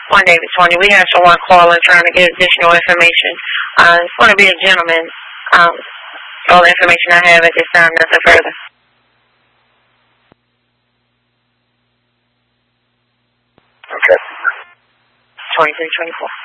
One Davis 20. We have someone calling trying to get additional information. It's going to be a gentleman. All the information I have at this time, nothing further. Okay. 2324.